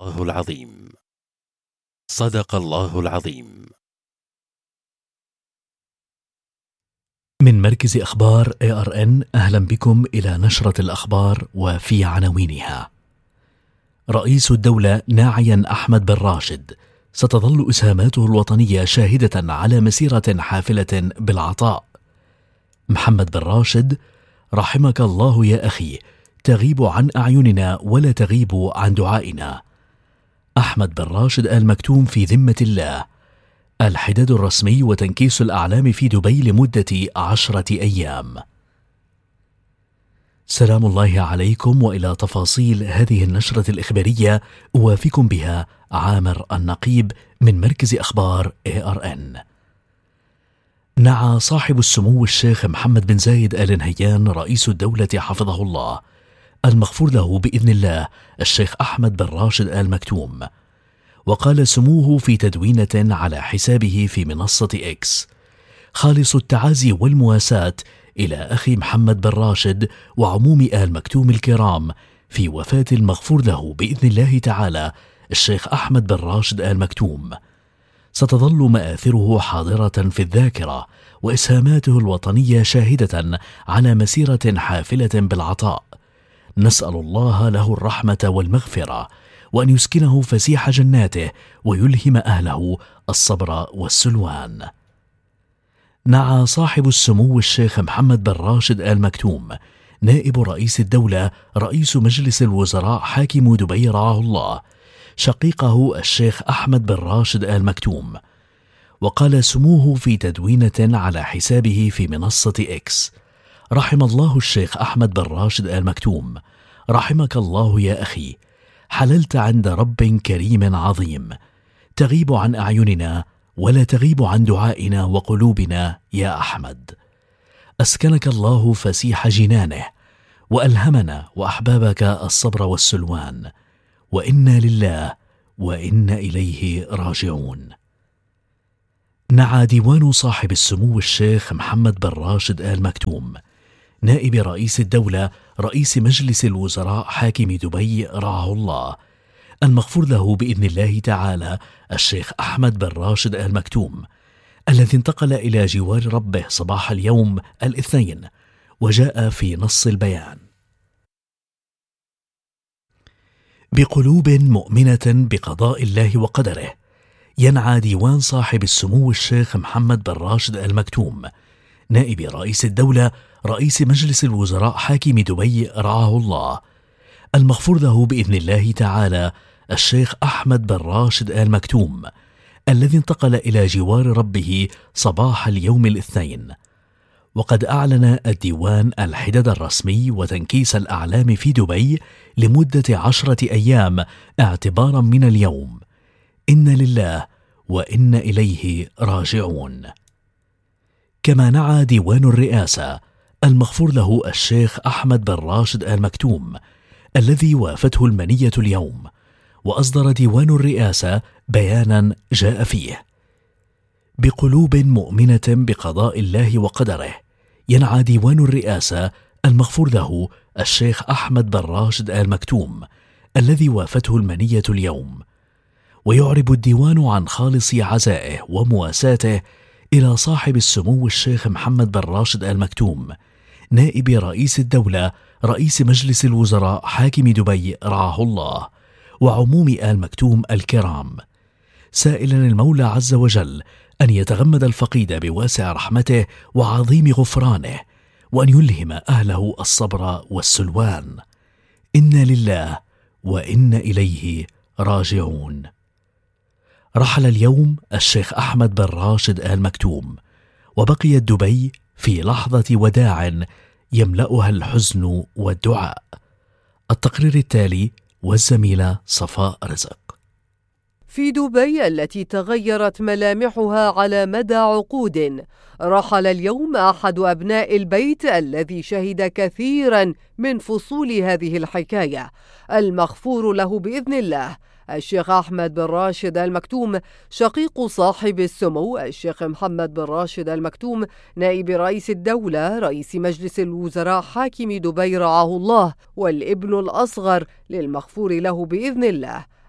الله العظيم. صدق الله العظيم. من مركز أخبار ARN، أهلا بكم إلى نشرة الأخبار وفي عناوينها. رئيس الدولة ناعيا أحمد بن راشد: ستظل إسهاماته الوطنية شاهدة على مسيرة حافلة بالعطاء. محمد بن راشد: رحمك الله يا أخي، تغيب عن أعيننا ولا تغيب عن دعائنا. أحمد بن راشد آل مكتوم في ذمة الله. الحداد الرسمي وتنكيس الأعلام في دبي لمدة 10 أيام. سلام الله عليكم، وإلى تفاصيل هذه النشرة الإخبارية أوافيكم بها عامر النقيب من مركز أخبار ARN. نعى صاحب السمو الشيخ محمد بن زايد آل نهيان رئيس الدولة حفظه الله المغفور له بإذن الله الشيخ أحمد بن راشد آل مكتوم، وقال سموه في تدوينة على حسابه في منصة إكس: خالص التعازي والمواساة إلى أخي محمد بن راشد وعموم آل مكتوم الكرام في وفاة المغفور له بإذن الله تعالى الشيخ أحمد بن راشد آل مكتوم. ستظل مآثره حاضرة في الذاكرة، وإسهاماته الوطنية شاهدة على مسيرة حافلة بالعطاء. نسأل الله له الرحمة والمغفرة، وأن يسكنه فسيح جناته ويلهم أهله الصبر والسلوان. نعى صاحب السمو الشيخ محمد بن راشد آل مكتوم نائب رئيس الدولة رئيس مجلس الوزراء حاكم دبي رعاه الله شقيقه الشيخ أحمد بن راشد آل مكتوم، وقال سموه في تدوينة على حسابه في منصة إكس: رحم الله الشيخ أحمد بن راشد آل مكتوم، رحمك الله يا أخي، حللت عند رب كريم عظيم، تغيب عن أعيننا ولا تغيب عن دعائنا وقلوبنا يا أحمد. أسكنك الله فسيح جنانه، وألهمنا وأحبابك الصبر والسلوان، وإنا لله وإنا إليه راجعون. نعى ديوان صاحب السمو الشيخ محمد بن راشد آل مكتوم نائب رئيس الدولة رئيس مجلس الوزراء حاكم دبي رعاه الله المغفور له بإذن الله تعالى الشيخ أحمد بن راشد آل مكتوم، الذي انتقل إلى جوار ربه صباح اليوم الاثنين، وجاء في نص البيان: بقلوب مؤمنة بقضاء الله وقدره، ينعى ديوان صاحب السمو الشيخ محمد بن راشد آل مكتوم نائب رئيس الدولة رئيس مجلس الوزراء حاكم دبي رعاه الله المغفور له بإذن الله تعالى الشيخ أحمد بن راشد آل مكتوم، الذي انتقل إلى جوار ربه صباح اليوم الاثنين. وقد أعلن الديوان الحداد الرسمي وتنكيس الأعلام في دبي لمدة 10 أيام اعتبارا من اليوم. إنا لله وإنا إليه راجعون. كما نعى ديوان الرئاسة المغفور له الشيخ أحمد بن راشد آل مكتوم، الذي وافته المنية اليوم، وأصدر ديوان الرئاسة بيانا جاء فيه: بقلوب مؤمنة بقضاء الله وقدره، ينعى ديوان الرئاسة المغفور له الشيخ أحمد بن راشد آل مكتوم، الذي وافته المنية اليوم. ويعرب الديوان عن خالص عزائه ومواساته إلى صاحب السمو الشيخ محمد بن راشد آل مكتوم نائب رئيس الدولة رئيس مجلس الوزراء حاكم دبي رعاه الله وعموم آل مكتوم الكرام، سائلا المولى عز وجل أن يتغمد الفقيد بواسع رحمته وعظيم غفرانه، وأن يلهم أهله الصبر والسلوان. إنا لله وإنا إليه راجعون. رحل اليوم الشيخ أحمد بن راشد آل مكتوم، وبقيت دبي في لحظة وداع يملأها الحزن والدعاء. التقرير التالي والزميلة صفاء رزق. في دبي التي تغيرت ملامحها على مدى عقود، رحل اليوم أحد أبناء البيت الذي شهد كثيرا من فصول هذه الحكاية، المغفور له بإذن الله الشيخ أحمد بن راشد آل مكتوم، شقيق صاحب السمو الشيخ محمد بن راشد آل مكتوم نائب رئيس الدولة رئيس مجلس الوزراء حاكم دبي رعاه الله، والابن الأصغر للمغفور له بإذن الله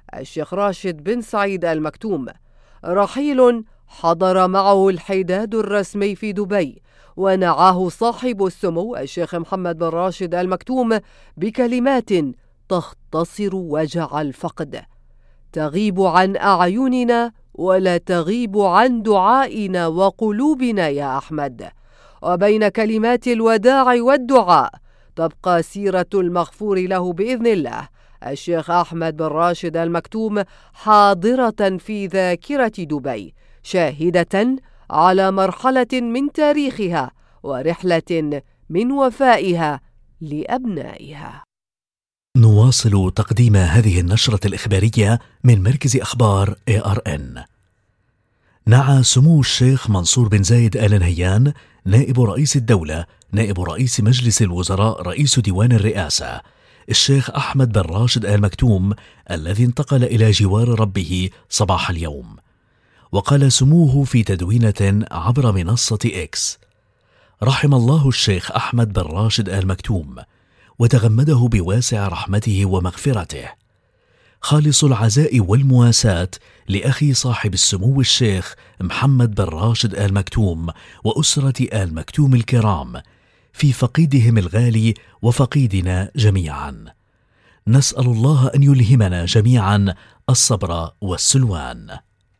الشيخ راشد بن سعيد آل مكتوم، رحيل حضر معه الحداد الرسمي في دبي، ونعاه صاحب السمو الشيخ محمد بن راشد آل مكتوم بكلمات تختصر وجع الفقد: تغيب عن أعيننا ولا تغيب عن دعائنا وقلوبنا يا أحمد. وبين كلمات الوداع والدعاء تبقى سيرة المغفور له بإذن الله الشيخ أحمد بن راشد آل مكتوم حاضرة في ذاكرة دبي، شاهدة على مرحلة من تاريخها ورحلة من وفائها لأبنائها. نواصل تقديم هذه النشرة الإخبارية من مركز أخبار ARN. نعى سمو الشيخ منصور بن زايد آل نهيان نائب رئيس الدولة نائب رئيس مجلس الوزراء رئيس ديوان الرئاسة الشيخ أحمد بن راشد آل مكتوم الذي انتقل إلى جوار ربه صباح اليوم. وقال سموه في تدوينة عبر منصة إكس: رحم الله الشيخ أحمد بن راشد آل مكتوم وتغمده بواسع رحمته ومغفرته. خالص العزاء والمواساة لأخي صاحب السمو الشيخ محمد بن راشد آل مكتوم وأسرة آل مكتوم الكرام في فقيدهم الغالي وفقيدنا جميعا. نسأل الله أن يلهمنا جميعا الصبر والسلوان.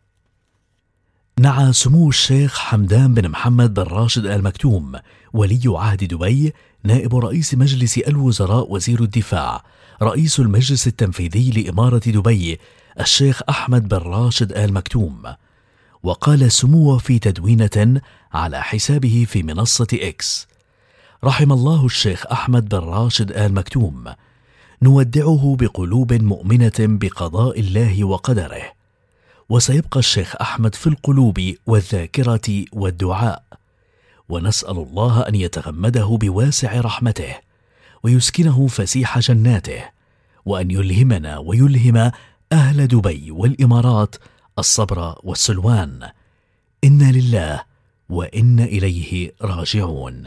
نعى سمو الشيخ حمدان بن محمد بن راشد آل مكتوم ولي عهد دبي نائب رئيس مجلس الوزراء وزير الدفاع رئيس المجلس التنفيذي لإمارة دبي الشيخ أحمد بن راشد آل مكتوم. وقال سموه في تدوينة على حسابه في منصة إكس: رحم الله الشيخ أحمد بن راشد آل مكتوم، نودعه بقلوب مؤمنة بقضاء الله وقدره، وسيبقى الشيخ أحمد في القلوب والذاكرة والدعاء، ونسأل الله أن يتغمده بواسع رحمته ويسكنه فسيح جناته، وأن يلهمنا ويلهم أهل دبي والإمارات الصبر والسلوان. إنا لله وإنا إليه راجعون.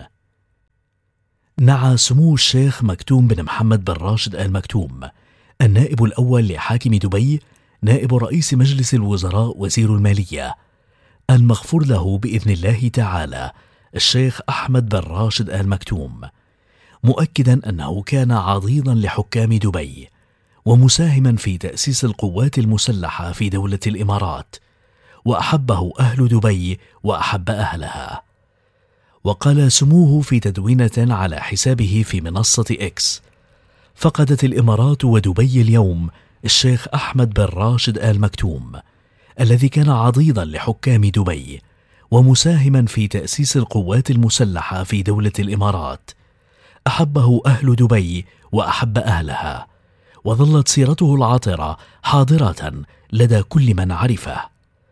نعى سمو الشيخ مكتوم بن محمد بن راشد آل مكتوم النائب الأول لحاكم دبي نائب رئيس مجلس الوزراء وزير المالية المغفور له بإذن الله تعالى الشيخ أحمد بن راشد آل مكتوم، مؤكدا أنه كان عضيضا لحكام دبي ومساهما في تأسيس القوات المسلحة في دولة الإمارات، وأحبه أهل دبي وأحب أهلها. وقال سموه في تدوينة على حسابه في منصة إكس: فقدت الإمارات ودبي اليوم الشيخ أحمد بن راشد آل مكتوم الذي كان عضيضا لحكام دبي ومساهما في تأسيس القوات المسلحة في دولة الإمارات، أحبه أهل دبي وأحب أهلها، وظلت سيرته العطرة حاضرة لدى كل من عرفه.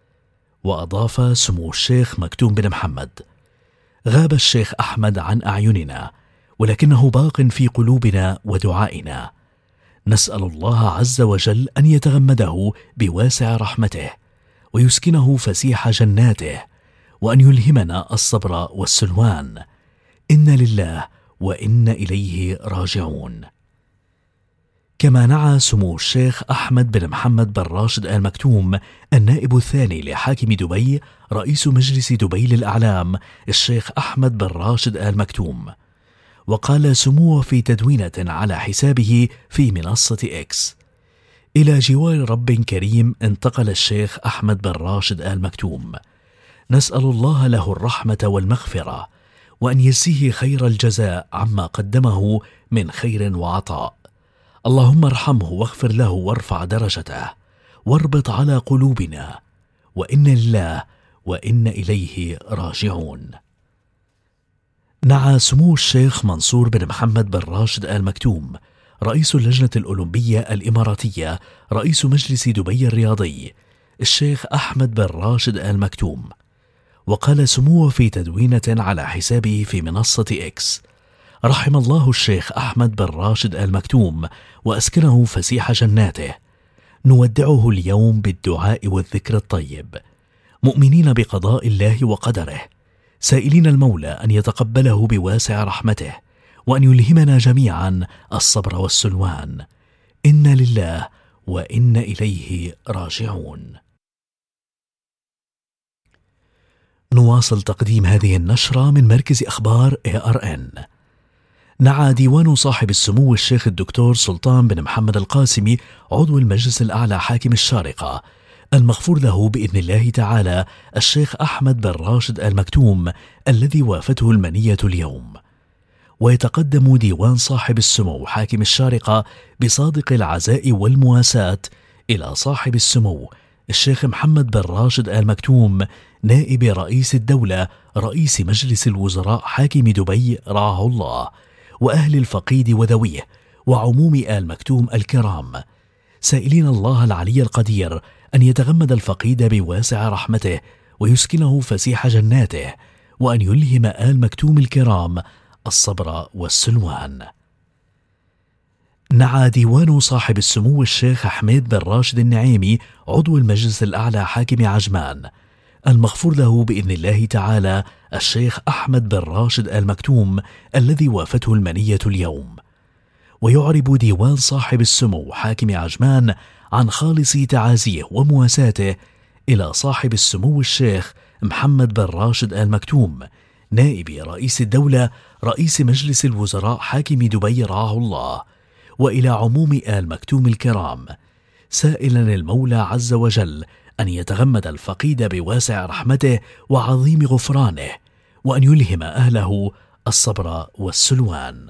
وأضاف سمو الشيخ مكتوم بن محمد: غاب الشيخ أحمد عن أعيننا ولكنه باق في قلوبنا ودعائنا. نسأل الله عز وجل أن يتغمده بواسع رحمته ويسكنه فسيح جناته، وأن يلهمنا الصبر والسلوان. إنا لله وإنا إليه راجعون. كما نعى سمو الشيخ أحمد بن محمد بن راشد آل مكتوم النائب الثاني لحاكم دبي رئيس مجلس دبي للأعلام الشيخ أحمد بن راشد آل مكتوم. وقال سموه في تدوينة على حسابه في منصة إكس: إلى جوار رب كريم انتقل الشيخ أحمد بن راشد آل مكتوم، نسأل الله له الرحمة والمغفرة وأن يجزيه خير الجزاء عما قدمه من خير وعطاء. اللهم ارحمه واغفر له وارفع درجته واربط على قلوبنا، وإنا لله وإنا إليه راجعون. نعى سمو الشيخ منصور بن محمد بن راشد آل مكتوم رئيس اللجنة الأولمبية الإماراتية رئيس مجلس دبي الرياضي الشيخ أحمد بن راشد آل مكتوم. وقال سموه في تدوينة على حسابه في منصة إكس: رحم الله الشيخ أحمد بن راشد آل مكتوم وأسكنه فسيح جناته، نودعه اليوم بالدعاء والذكر الطيب، مؤمنين بقضاء الله وقدره، سائلين المولى أن يتقبله بواسع رحمته وأن يلهمنا جميعا الصبر والسلوان. إنا لله وإن إليه راجعون. نواصل تقديم هذه النشرة من مركز أخبار ARN. نعى ديوان صاحب السمو الشيخ الدكتور سلطان بن محمد القاسمي عضو المجلس الأعلى حاكم الشارقة المغفور له بإذن الله تعالى الشيخ أحمد بن راشد آل مكتوم الذي وافته المنية اليوم. ويتقدم ديوان صاحب السمو حاكم الشارقة بصادق العزاء والمواساة إلى صاحب السمو الشيخ محمد بن راشد آل مكتوم نائب رئيس الدولة رئيس مجلس الوزراء حاكم دبي رعاه الله، وأهل الفقيد وذويه وعموم آل مكتوم الكرام، سائلين الله العلي القدير أن يتغمد الفقيد بواسع رحمته ويسكنه فسيح جناته، وأن يلهم آل مكتوم الكرام الصبر والسلوان. نعى ديوان صاحب السمو الشيخ حميد بن راشد النعيمي عضو المجلس الأعلى حاكم عجمان المغفور له بإذن الله تعالى الشيخ أحمد بن راشد آل مكتوم الذي وافته المنية اليوم. ويعرب ديوان صاحب السمو حاكم عجمان عن خالص تعازيه ومواساته إلى صاحب السمو الشيخ محمد بن راشد آل مكتوم نائب رئيس الدولة رئيس مجلس الوزراء حاكم دبي رعاه الله، وإلى عموم آل مكتوم الكرام، سائلا المولى عز وجل أن يتغمد الفقيد بواسع رحمته وعظيم غفرانه، وأن يلهم أهله الصبر والسلوان.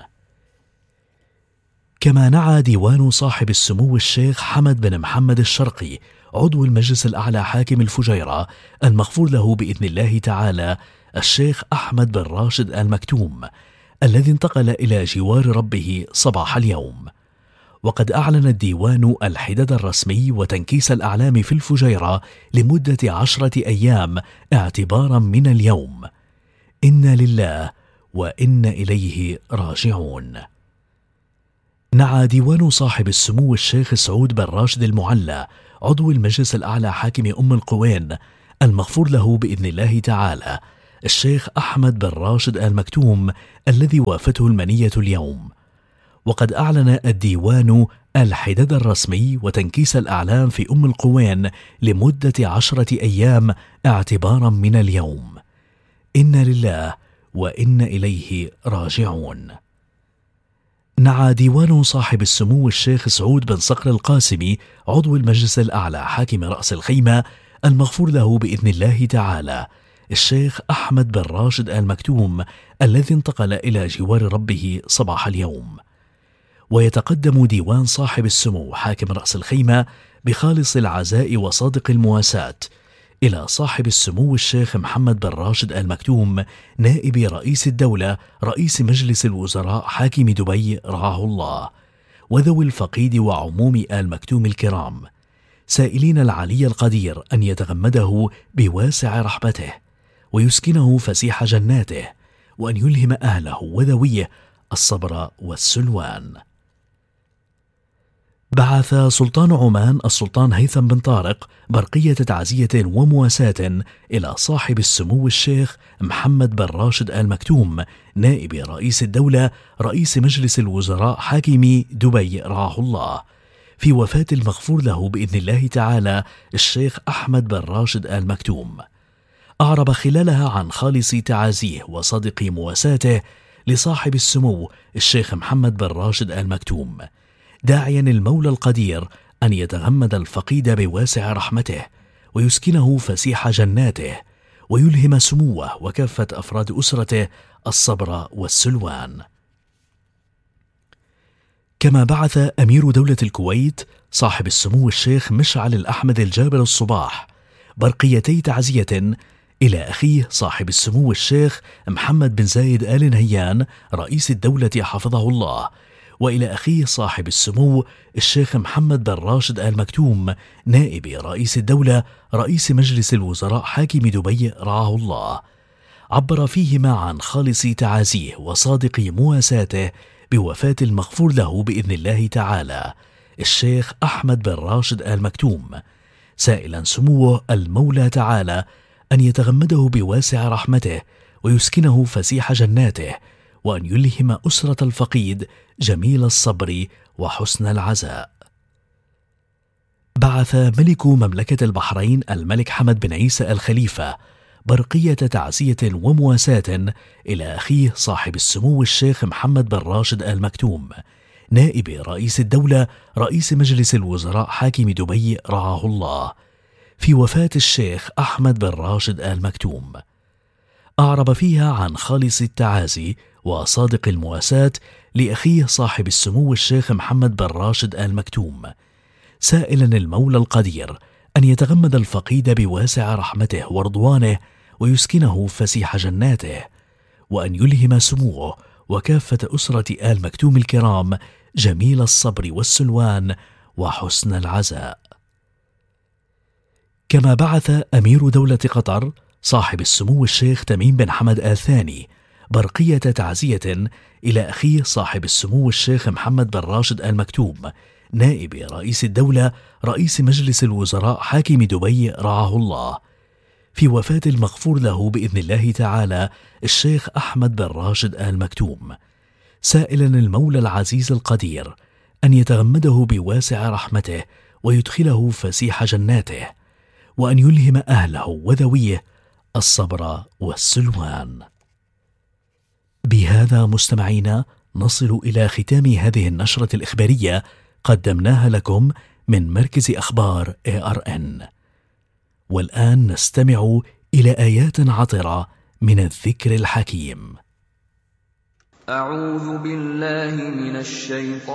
كما نعى ديوان صاحب السمو الشيخ حمد بن محمد الشرقي عضو المجلس الأعلى حاكم الفجيرة المغفور له بإذن الله تعالى الشيخ أحمد بن راشد آل مكتوم الذي انتقل إلى جوار ربه صباح اليوم. وقد أعلن الديوان الحداد الرسمي وتنكيس الأعلام في الفجيرة لمدة 10 أيام اعتبارا من اليوم. إنا لله وإنا إليه راجعون. نعى ديوان صاحب السمو الشيخ سعود بن راشد المعلى عضو المجلس الأعلى حاكم أم القوين المغفور له بإذن الله تعالى الشيخ أحمد بن راشد آل مكتوم الذي وافته المنية اليوم. وقد أعلن الديوان الحداد الرسمي وتنكيس الأعلام في أم القوين لمدة 10 أيام اعتبارا من اليوم. إنا لله وإنا إليه راجعون. نعى ديوان صاحب السمو الشيخ سعود بن صقر القاسمي عضو المجلس الأعلى حاكم رأس الخيمة المغفور له بإذن الله تعالى الشيخ أحمد بن راشد آل مكتوم الذي انتقل إلى جوار ربه صباح اليوم. ويتقدم ديوان صاحب السمو حاكم رأس الخيمة بخالص العزاء وصادق المواساة إلى صاحب السمو الشيخ محمد بن راشد آل مكتوم نائب رئيس الدولة رئيس مجلس الوزراء حاكم دبي رعاه الله، وذوي الفقيد وعموم آل مكتوم الكرام، سائلين العلي القدير أن يتغمده بواسع رحمته ويسكنه فسيح جناته، وأن يلهم أهله وذويه الصبر والسلوان. بعث سلطان عمان السلطان هيثم بن طارق برقية تعزية ومواساة إلى صاحب السمو الشيخ محمد بن راشد آل مكتوم نائب رئيس الدولة رئيس مجلس الوزراء حاكم دبي رعاه الله في وفاة المغفور له بإذن الله تعالى الشيخ أحمد بن راشد آل مكتوم. أعرب خلالها عن خالص تعازيه وصادق مواساته لصاحب السمو الشيخ محمد بن راشد آل مكتوم، داعيا المولى القدير أن يتغمد الفقيد بواسع رحمته ويسكنه فسيح جناته، ويلهم سموه وكافة أفراد أسرته الصبر والسلوان. كما بعث أمير دولة الكويت صاحب السمو الشيخ مشعل الأحمد الجابر الصباح برقيتي تعزية إلى أخيه صاحب السمو الشيخ محمد بن زايد آل نهيان رئيس الدولة حفظه الله، وإلى أخيه صاحب السمو الشيخ محمد بن راشد آل مكتوم نائب رئيس الدولة رئيس مجلس الوزراء حاكم دبي رعاه الله. عبر فيهما عن خالص تعازيه وصادق مواساته بوفاة المغفور له بإذن الله تعالى الشيخ أحمد بن راشد آل مكتوم، سائلا سموه المولى تعالى أن يتغمده بواسع رحمته ويسكنه فسيح جناته، وأن يلهم أسرة الفقيد جميل الصبر وحسن العزاء. بعث ملك مملكة البحرين الملك حمد بن عيسى الخليفة برقية تعزية ومواساة إلى أخيه صاحب السمو الشيخ محمد بن راشد آل مكتوم نائب رئيس الدولة رئيس مجلس الوزراء حاكم دبي رعاه الله في وفاة الشيخ أحمد بن راشد آل مكتوم. أعرب فيها عن خالص التعازي وصادق المواساة لأخيه صاحب السمو الشيخ محمد بن راشد آل مكتوم، سائلا المولى القدير أن يتغمد الفقيد بواسع رحمته ورضوانه ويسكنه فسيح جناته، وأن يلهم سموه وكافة أسرة آل مكتوم الكرام جميل الصبر والسلوان وحسن العزاء. كما بعث أمير دولة قطر صاحب السمو الشيخ تميم بن حمد آل ثاني برقية تعزية إلى أخيه صاحب السمو الشيخ محمد بن راشد آل مكتوم نائب رئيس الدولة رئيس مجلس الوزراء حاكم دبي رعاه الله في وفاة المغفور له بإذن الله تعالى الشيخ أحمد بن راشد آل مكتوم، سائلا المولى العزيز القدير أن يتغمده بواسع رحمته ويدخله فسيح جناته، وأن يلهم أهله وذويه الصبر والسلوان. بهذا مستمعينا نصل إلى ختام هذه النشرة الإخبارية قدمناها لكم من مركز أخبار ARN. والآن نستمع إلى آيات عطرة من الذكر الحكيم. أعوذ بالله من الشيطان